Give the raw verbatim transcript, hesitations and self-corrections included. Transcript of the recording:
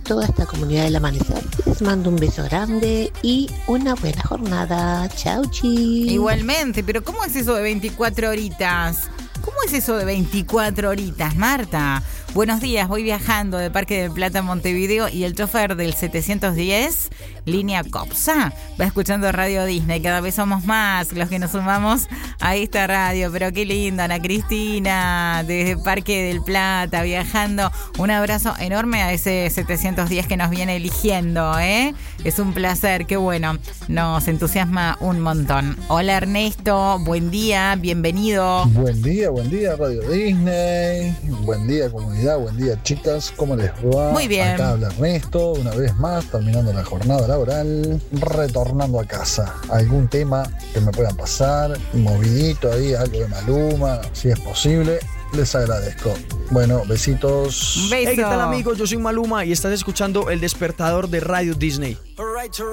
toda esta comunidad del amanecer. Les mando un beso grande y una buena jornada. Chau, chi. Igualmente, pero ¿cómo es eso de veinticuatro horitas? ¿Cómo es eso de veinticuatro horitas, Marta? Buenos días, voy viajando de Parque del Plata a Montevideo y el chofer del setecientos diez, línea Copsa, va escuchando Radio Disney. Cada vez somos más los que nos sumamos a esta radio. Pero qué lindo, Ana Cristina, desde Parque del Plata, viajando. Un abrazo enorme a ese setecientos diez que nos viene eligiendo, ¿eh? Es un placer, qué bueno. Nos entusiasma un montón. Hola, Ernesto, buen día, bienvenido. Buen día, buen día, Radio Disney. Buen día, comunidad. Buen día, chicas, ¿cómo les va? Muy bien. Acá habla Ernesto, una vez más, terminando la jornada laboral, retornando a casa. ¿Algún tema que me puedan pasar? Movidito ahí, algo de Maluma, si es posible, les agradezco. Bueno, besitos. Un beso. Hey, ¿qué tal, amigos? Yo soy Maluma y estás escuchando El Despertador de Radio Disney.